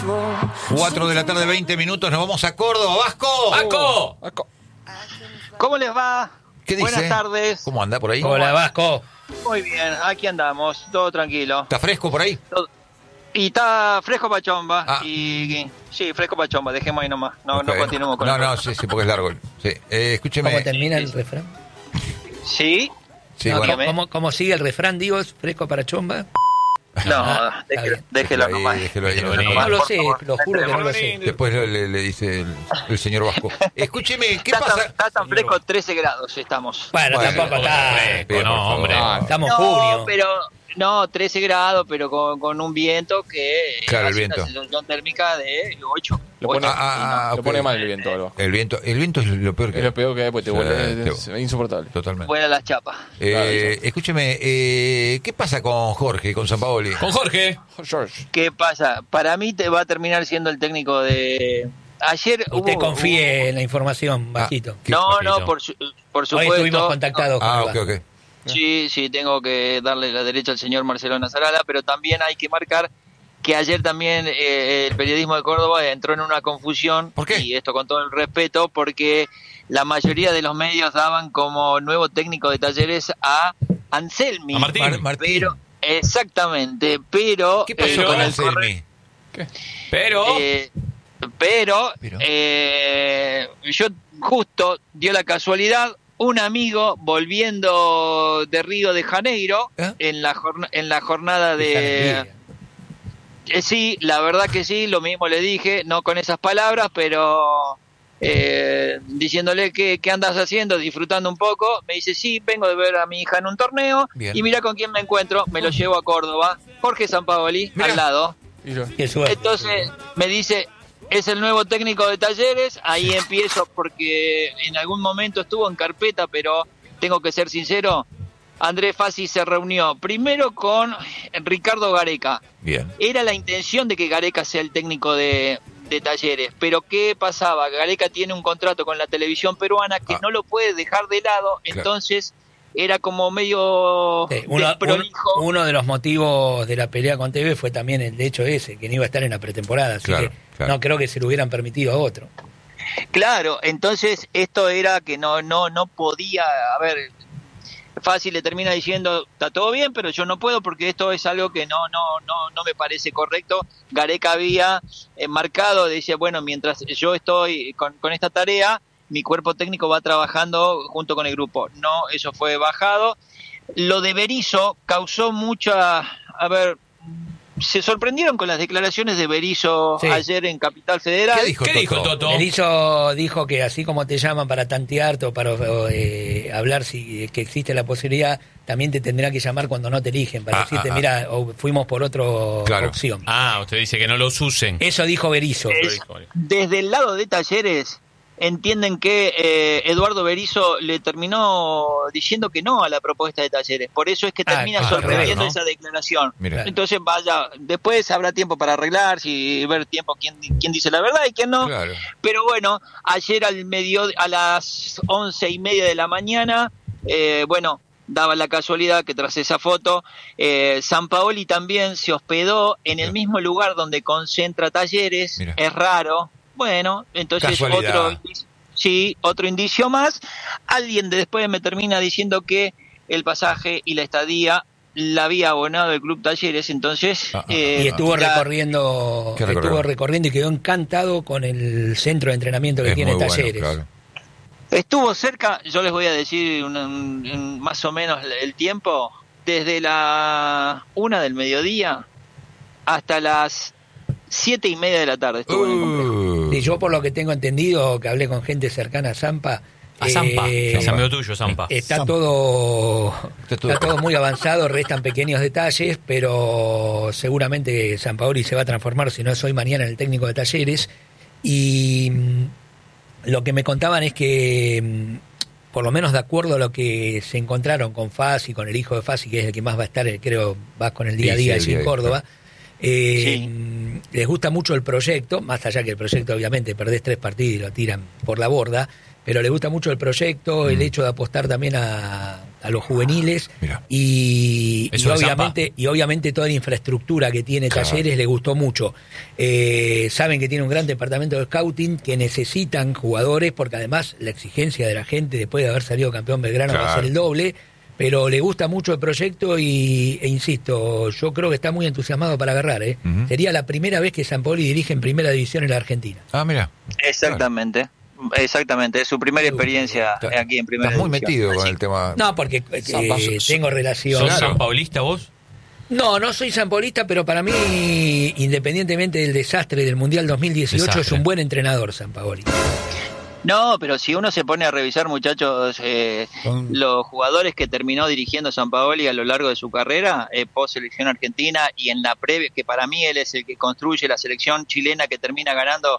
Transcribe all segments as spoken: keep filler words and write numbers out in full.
cuatro de la tarde, veinte minutos, nos vamos a Córdoba. ¡Vasco! ¡Vasco! Vasco. ¿Cómo les va? ¿Qué dice? Buenas tardes. ¿Cómo anda por ahí? Hola, Vasco. Muy bien, aquí andamos, todo tranquilo. ¿Está fresco por ahí? Todo- Y está fresco pachomba. Ah. Y sí, fresco pachomba, dejemos ahí nomás. No, Ok. no continuemos con No, el no, programa. sí, sí, porque es largo. Sí. Eh, escúcheme. ¿Cómo termina el refrán? Sí, Sí, No, bueno. ¿cómo, cómo- cómo sigue el refrán, digo? ¿Es fresco para chomba? no, Ah, está déjelo, bien. déjelo Déjelo ahí, nomás. déjelo ahí, Déjelo no se nomás, No lo por sé, favor. lo juro que no lo sé. Después le, le- le dice el, el señor Vasco. Escúcheme, ¿qué Está tan, pasa? está tan fresco, trece grados estamos. Bueno, Bueno, tampoco está. Pide, por no, favor. hombre. Ah, Estamos No, junio. pero no, trece grados, pero con, con un viento que Claro, el hace viento. una sensación térmica de ocho. Lo pone, Ah, ah, lo ok. pone mal el viento, Alba. El viento, el viento es lo peor que Es lo peor que hay, pues te Sí, vuelve te- es, es insoportable. Totalmente. Buena las chapas. Eh, escúcheme, eh, ¿qué pasa con Jorge, con San Paoli? Con Jorge. George. ¿Qué pasa? Para mí te va a terminar siendo el técnico de... Ayer Usted hubo- confíe en la información, Bajito. ¿Qué No, bajito? no, por, su- por Hoy supuesto. estuvimos contactados con Ah, el ok, Vasco. ok. Sí, sí, tengo que darle la derecha al señor Marcelo Nazarala, pero también hay que marcar que ayer también eh, el periodismo de Córdoba entró en una confusión. ¿Por qué? Y esto con todo el respeto, porque la mayoría de los medios daban como nuevo técnico de Talleres a Anselmi. A Martín. Mar- Martín. Pero, exactamente, pero... ¿Qué pasó eh, Pero- con el Anselmi? corre- Pero. Eh, pero, Pero. eh, yo justo dio la casualidad, un amigo volviendo de Río de Janeiro ¿Eh? en la jorna- en la jornada Esa de envidia. eh, sí, la verdad que sí, lo mismo le dije, no con esas palabras, pero eh, diciéndole que qué andas haciendo, disfrutando un poco, me dice sí, vengo de ver a mi hija en un torneo. Bien. Y mira con quién me encuentro, me lo llevo a Córdoba, Jorge Sampaoli, Mirá. al lado. Y lo- Qué suerte. Entonces me dice, es el nuevo técnico de Talleres, ahí empiezo porque en algún momento estuvo en carpeta, pero tengo que ser sincero, Andrés Fassi se reunió primero con Ricardo Gareca. Bien. Era la intención de que Gareca sea el técnico de, de Talleres, pero ¿qué pasaba? Gareca tiene un contrato con la televisión peruana que Ah. no lo puede dejar de lado, Claro. entonces era como medio Sí, uno, un- desprolijo. uno de los motivos de la pelea con T V fue también el de hecho ese, que no iba a estar en la pretemporada. Así Claro, que claro. no creo que se lo hubieran permitido a otro. Claro, entonces esto era que no no no podía, a ver, fácil le termina diciendo, está todo bien, pero yo no puedo porque esto es algo que no no no no me parece correcto. Gareca había eh, marcado, decía, bueno, mientras yo estoy con, con esta tarea, mi cuerpo técnico va trabajando junto con el grupo. No, eso fue bajado. Lo de Berizzo causó mucha, a ver, se sorprendieron con las declaraciones de Berizzo Sí. ayer en Capital Federal. ¿Qué dijo ¿Qué Toto? dijo Toto? Berizzo dijo que así como te llaman para tantearte o para eh, hablar si que existe la posibilidad, también te tendrá que llamar cuando no te eligen, para Ah, decirte, ah, ah. mira, o fuimos por otra Claro. opción. Ah, usted dice que no los usen. Eso dijo Berizzo. Es- desde el lado de Talleres entienden que eh, Eduardo Berizzo le terminó diciendo que no a la propuesta de Talleres, por eso es que Ah, termina ah, sorprendiendo ¿no? esa declaración. Mira. Entonces vaya, después habrá tiempo para arreglar, y ver tiempo quién, quién dice la verdad y quién no. Claro. Pero bueno, ayer al medio, a las once y media de la mañana, eh, bueno, daba la casualidad que tras esa foto, eh, Sampaoli también se hospedó en el Claro. mismo lugar donde concentra Talleres. Mira. Es raro. Bueno, entonces Casualidad. otro indicio, sí, otro indicio más. Alguien de después me termina diciendo que el pasaje y la estadía la había abonado el Club Talleres, entonces... Ah, ah, eh, Y estuvo la- recorriendo, ¿Qué recorrió? estuvo recorriendo y quedó encantado con el centro de entrenamiento que Es tiene muy bueno, Talleres. claro. Estuvo cerca, yo les voy a decir un- un- un- más o menos el tiempo, desde la una del mediodía hasta las siete y media de la tarde estuvo en el complejo. Uh, Y yo por lo que tengo entendido, que hablé con gente cercana a Zampa, A Zampa. eh, Es amigo tuyo, Zampa. está Zampa. todo Está todo- está todo muy avanzado, restan pequeños detalles, pero seguramente Sampaoli se va a transformar, si no es hoy, mañana, en el técnico de Talleres. Y mm, lo que me contaban es que, mm, por lo menos de acuerdo a lo que se encontraron con Faz y con el hijo de Faz, y que es el que más va a estar, eh, creo, vas con el día a Sí, día sí, el allí día a en día, Córdoba. Eh, Sí. mm, Les gusta mucho el proyecto, más allá que el proyecto, obviamente, perdés tres partidos y lo tiran por la borda. pero le gusta mucho el proyecto, mm. el hecho de apostar también a, a los juveniles Mirá. y, y Eso es obviamente Zampa. y obviamente toda la infraestructura que tiene Claro. Talleres le gustó mucho. Eh, saben que tiene un gran departamento de scouting, que necesitan jugadores, porque además la exigencia de la gente después de haber salido campeón Belgrano Claro. va a ser el doble. Pero le gusta mucho el proyecto y, e insisto, yo creo que está muy entusiasmado para agarrar. ¿eh? Ujú. Sería la primera vez que Sampaoli dirige en primera división en la Argentina. Ah, mira. Exactamente. Exactamente, es su primera experiencia Está- aquí en primera Estás muy división. metido con Así el tema. No, porque eh, Zampa, sos- tengo relación. ¿Sos Claro. sanpaulista vos? No, no soy sampolista, pero para mí, independientemente del desastre del Mundial dos mil dieciocho, Desastre. es un buen entrenador, Sampaoli. No, pero si uno se pone a revisar, muchachos, eh, Con- los jugadores que terminó dirigiendo Sampaoli a lo largo de su carrera, eh, post selección argentina y en la previa, que para mí él es el que construye la selección chilena que termina ganando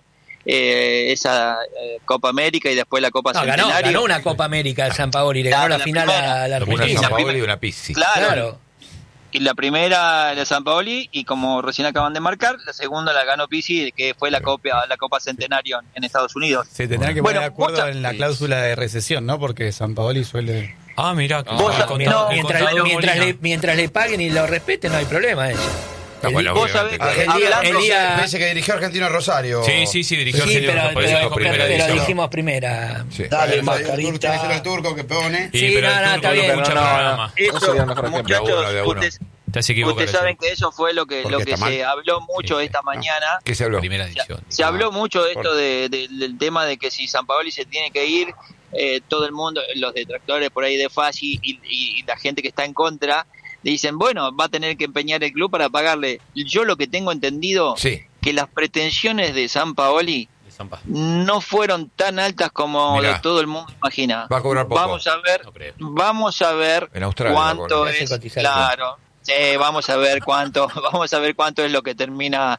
eh, esa eh, Copa América y después la Copa No, ganó, Centenario. ganó una Copa América Sampaoli, le Claro, ganó la, la final primera. a la Una Argentina. San la Paolo y primera- una Pizzi. Claro, Claro. y la primera la Sampaoli y como recién acaban de marcar, la segunda la ganó Pizzi, que fue la Copa la Copa Centenario en, en Estados Unidos. Se tendrá que Bueno, poner de acuerdo vos- en la cláusula de recesión, ¿no? Porque Sampaoli suele... Ah, mirá. que- Vos- el contador- no, el Mientras, contador mientras, Molina. le, mientras le paguen y lo respeten, no hay problema eso. Ah, El- bueno, vos obviamente, sabés que claro. el día- hablando- el día- Me dice que dirigió Argentino Rosario. Sí, sí, sí, dirigió Sí, Argentina, pero, por eso pero- dijo primera pero división. dijimos primera. Sí. Dale, Mascarita. Mascarita. El turco que pone. Sí, Sí, pero no, el no, turco está lo bien. escucha No, no, programa. no. Eso, sería el mejor ejemplo. muchachos, De a uno, de a uno. ustedes, Te has equivocado. ustedes saben que eso fue lo que ¿Por lo qué que está se mal? habló mucho Sí, esta sí. mañana. ¿Qué se habló? Primera Se, división. se habló mucho de esto por- de, de- del tema de que si Sampaoli se tiene que ir, eh, todo el mundo, los detractores por ahí de Fassi y, y- y la gente que está en contra, le dicen, bueno, va a tener que empeñar el club para pagarle. Yo lo que tengo entendido, Sí. que las pretensiones de Sampaoli De Zampa. no fueron tan altas como Mirá. lo todo el mundo imagina. Va a cobrar poco. Vamos a ver, No creo. vamos a ver En Australia va a cuánto cobrar. Hace es, cotizar. claro. Sí, vamos a ver cuánto, vamos a ver cuánto es lo que termina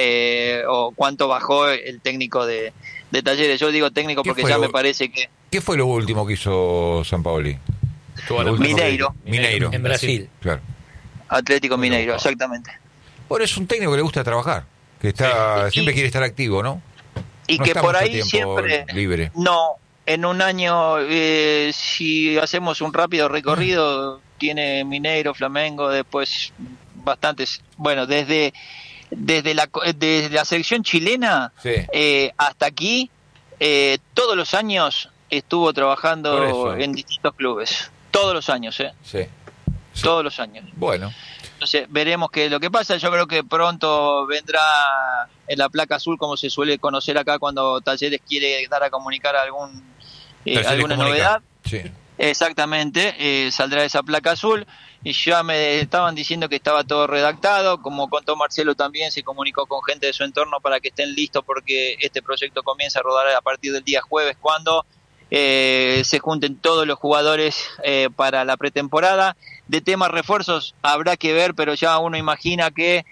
eh, o cuánto bajó el técnico de, de Talleres. Yo digo técnico ¿Qué porque fue ya lo- me parece que ¿Qué fue lo último que hizo San Paoli? Estuvo a la- Lo último que- Mineiro. Mineiro. En Brasil. Claro. Atlético Bueno, Mineiro, ah. exactamente. Bueno, es un técnico que le gusta trabajar, que está Sí. siempre Y- quiere estar activo, ¿no? Y No que está por mucho ahí tiempo siempre libre. no, en un año eh, si hacemos un rápido recorrido tiene Mineiro, Flamengo, después bastantes, bueno, desde desde la co- desde la selección chilena Sí. eh, hasta aquí eh, todos los años estuvo Por trabajando eso. en distintos clubes, todos los años, eh, Sí. Sí. todos los años. Bueno, Entonces veremos qué es lo que pasa. Yo creo que pronto vendrá en la placa azul, como se suele conocer acá cuando Talleres quiere dar a comunicar algún eh, Talleres alguna comunica. novedad. Sí. Exactamente, eh, saldrá esa placa azul y ya me estaban diciendo que estaba todo redactado, como contó Marcelo también, se comunicó con gente de su entorno para que estén listos porque este proyecto comienza a rodar a partir del día jueves cuando eh, se junten todos los jugadores eh, para la pretemporada. De temas refuerzos habrá que ver, pero ya uno imagina que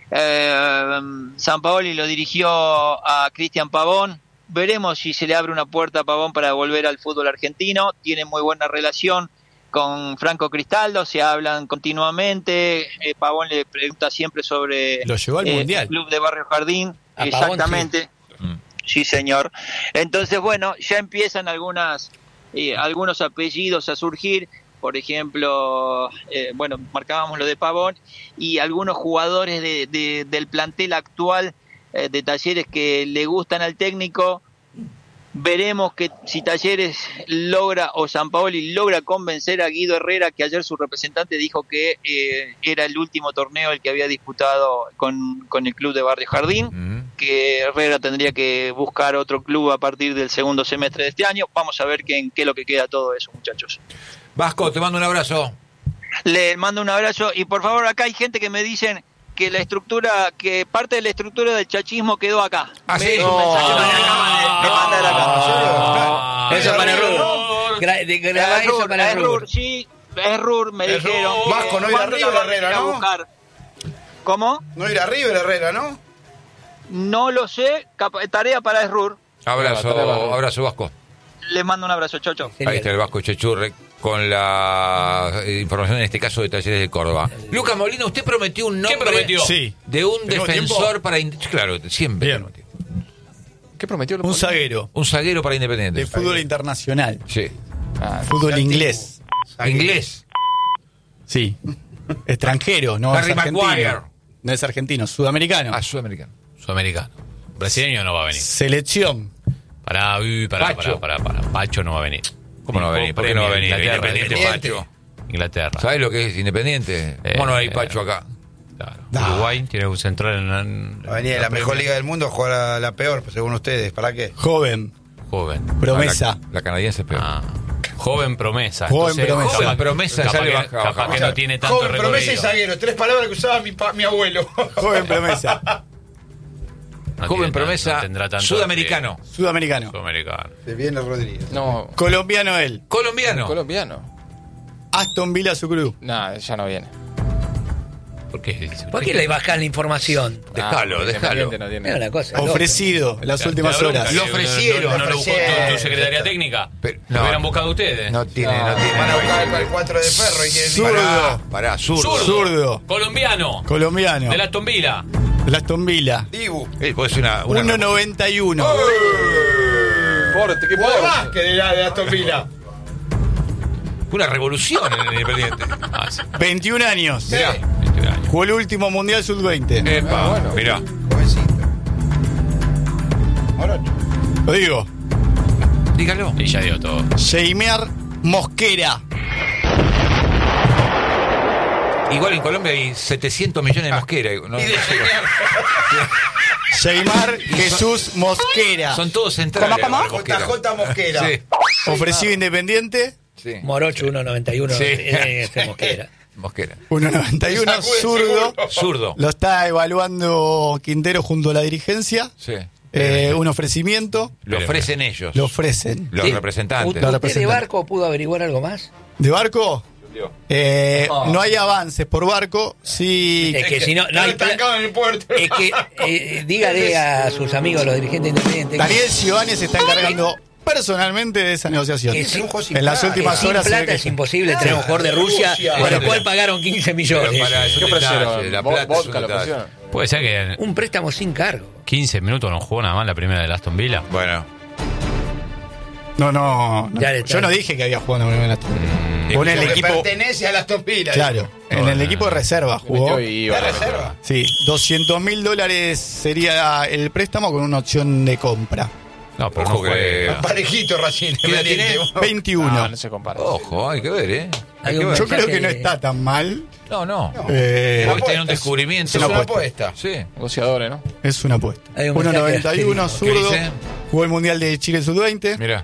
eh, Sampaoli lo dirigió a Cristian Pavón. Veremos si se le abre una puerta a Pavón para volver al fútbol argentino. Tiene muy buena relación con Franco Cristaldo, se hablan continuamente. Eh, Pavón le pregunta siempre sobre Lo llevó al eh, Mundial. el club de Barrio Jardín. A Pavón, Exactamente. Mm. Sí, señor. Entonces, bueno, ya empiezan algunas eh, algunos apellidos a surgir. Por ejemplo, eh, bueno, marcábamos lo de Pavón y algunos jugadores de, de- del plantel actual eh, de Talleres que le gustan al técnico. Veremos que si Talleres logra o Sampaoli logra convencer a Guido Herrera, que ayer su representante dijo que eh, era el último torneo el que había disputado con, con el club de Barrio Jardín, Mm. que Herrera tendría que buscar otro club a partir del segundo semestre de este año. Vamos a ver qué, en qué es lo que queda todo eso, muchachos. Vasco, te mando un abrazo. Le mando un abrazo y por favor, acá hay gente que me dicen que la estructura, que parte de la estructura del chachismo quedó acá. Ah, Me- sí. es un mensaje que me acaban de- de mandar acá. Ah, Eso para error. Rur. Gra- de- grabá Es eso Rur, para es Rur. Rur, sí, es Rur, me Es dijeron. Rur. Vasco, no irá ¿Cuándo la River, van a ir Herrera, a ¿no? buscar? ¿Cómo? No ir a River Herrera, ¿no? No lo sé, capa- tarea para Esrur. Abrazo, No, no, abrazo Vasco. Les mando un abrazo, chocho. Genial. Ahí está el Vasco Chechurre con la eh, información en este caso de Talleres de Córdoba. Lucas Molina, usted prometió un nombre ¿Qué prometió? Sí. de un ¿Tenemos defensor tiempo? para... in- Claro, siempre. Bien. prometió. ¿Qué prometió? Un zaguero Un zaguero para Independiente. de fútbol internacional. Sí. Ah, Fútbol inglés. Inglés. Sí. Extranjero, no Harry es argentino. Maguire. No es argentino, sudamericano. Ah, sudamericano. Sudamericano. Brasileño no va a venir. Selección. Pará, uy, pará, Pacho. pará, pará, pará. Pacho no va a venir. ¿Cómo no va a venir? ¿Por qué no va a venir? Inglaterra, Independiente, Independiente. Pacho. Inglaterra. ¿Sabes lo que es Independiente? Eh, ¿Cómo no hay eh, Pacho acá? Claro. Ah. Uruguay tiene un central en, en Va a venir de la mejor liga del mundo a jugar a la peor, según ustedes. ¿Para qué? Joven. joven. Promesa. La, la canadiense es peor. Ah, joven promesa. Joven Entonces, promesa. capaz- Joven promesa, ya capaz le que- baja, Capaz baja. que no tiene tanto Joven, promesa y recorrido. zaguero. Tres palabras que usaba mi, pa- mi abuelo. Joven promesa. No Joven tiene promesa, tan- no tendrá tanto sudamericano. Sudamericano. recorrido. Sudamericano. Se viene Rodríguez. no, Colombiano él. Colombiano. colombiano. Aston Villa su club. Nah, ya no viene. ¿Por qué? dice? ¿Por qué le bajás la información? Déjalo, Ah, déjalo. Independiente no tiene. Es una cosa. loca. Ofrecido en las Te- últimas te da bronca horas. que Lo ofrecieron, No, no, no lo buscó tu, tu ofrecieron. secretaría técnica. Pero- Lo no. hubieran buscado ustedes. No tiene, no, No, tiene. Van a buscar el cuatro de ferro y quieren Zurdo. Pará, pará, zurdo. Zurdo. Colombiano. Colombiano. De la Aston Villa. El Aston Villa. Dibu. Eh, pues una, una- uno noventa y uno. Porte, ¿qué Jugador porte? más que de la de Aston Villa. una revolución en el Independiente. Ah, sí. veintiún años. Mirá. veinte años. Jugó el último Mundial sub veinte. Epa, Ah, bueno. mirá. Jovencito. Morocho. Lo digo. Dígalo. Y ya dio todo. Seimer Mosquera. Igual en Colombia hay setecientos millones de mosqueras. No, Y de no sé. Seymar Jesús Mosquera. Son todos centrales. J Mosquera. J Mosquera. Sí, Ofrecido Independiente. sí. Morocho uno noventa y uno. Sí. eh, ese Mosquera. Mosquera. uno noventa y uno, Sacude zurdo. seguro. Zurdo. Lo está evaluando Quintero junto a la dirigencia. Sí. Eh, un ofrecimiento. Lo ofrecen ellos. Lo ofrecen. Los Sí. representantes. Los ¿Usted de representantes. Barco pudo averiguar algo más? ¿De Barco? Eh, no hay avances por Barco. Sí. Es que si no, no hay pla- estancado en el puerto. Es que eh, dígale a sus amigos, los dirigentes independientes, Daniel Giovanni se está encargando personalmente de esa negociación. que sin, En las que últimas sin horas se ve plata que- es imposible tener un jugador de Rusia, Rusia. por el Bueno, cual pagaron quince millones. Pero para eso ¿Qué detalle, ofrecieron? la Vo- plata es un Vodka lo detalle. ofrecieron. Puede ser que Un préstamo sin cargo. quince minutos no jugó nada más la primera del Aston Villa. Bueno, No, no. no. Ya le- Yo no dije que había jugado en la primera. Mm, Jugó en el Porque equipo. pertenece a las Tompilas. Claro, en el equipo de reserva jugó. Metió y iba. ¿De reserva? Sí, doscientos mil dólares sería el préstamo con una opción de compra. No, pero Ojo no juega. que- Parejito Racing. ¿Qué edad tiene? veintiuno. No, no se compara. ojo, hay que ver, ¿eh? Hay Hay que un ver. Yo creo que no mensaje- está tan mal. No, no. Eh, Hoy tiene un descubrimiento. Es una apuesta. apuesta. Sí. Negociadores, ¿no? es una apuesta. Hay un uno mensaje noventa y uno, asterisco. zurdo. ¿Qué dice? Jugó el Mundial de Chile sub veinte. Mira.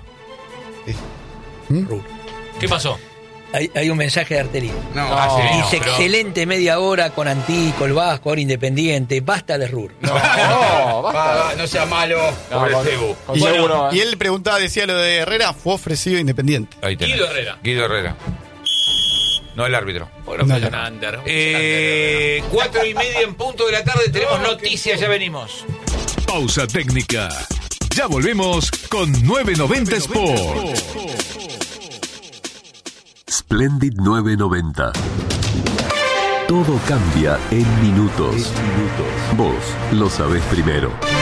¿Qué pasó? Hay, hay un mensaje de Arterí. No, Ah, sí, no, Dice, pero- excelente media hora con Antico, el Vasco, ahora Independiente. Basta de Rur. No, Va, basta. va, no sea malo. No, Pobre con- Cebu. con Y, seguro, y ¿eh? él preguntaba, decía lo de Herrera, fue ofrecido Independiente. Ahí tenés. Guido Herrera. Guido Herrera. No el árbitro. Bueno, No, fue no. un under. Eh, cuatro y media en punto de la tarde. Tenemos noticias, ya venimos. Pausa técnica. Ya volvemos con novecientos noventa Sport. Splendid novecientos noventa. Todo cambia en minutos. Vos lo sabés primero.